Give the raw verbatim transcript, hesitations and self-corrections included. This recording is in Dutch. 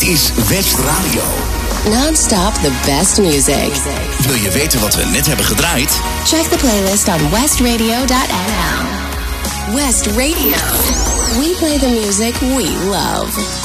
is West Radio. Non-stop the best music. Wil je weten wat we net hebben gedraaid? Check the playlist on west radio dot n l. West Radio. We play the music we love.